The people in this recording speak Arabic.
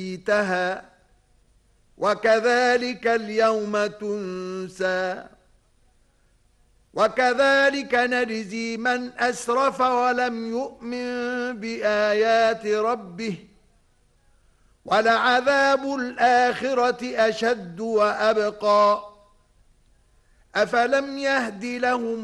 نسيتها وكذلك اليوم تنسى وكذلك نجزي من أسرف ولم يؤمن بآيات ربه ولعذاب الآخرة أشد وأبقى أفلم يهد لهم